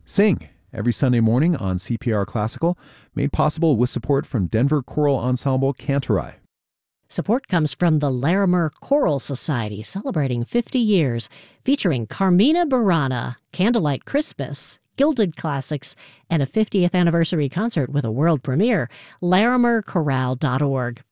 Sing, every Sunday morning on CPR Classical, made possible with support from Denver Choral Ensemble Cantorai. Support comes from the Larimer Choral Society, celebrating 50 years, featuring Carmina Burana, Candlelight Christmas, Gilded Classics, and a 50th anniversary concert with a world premiere. LarimerChorale.org.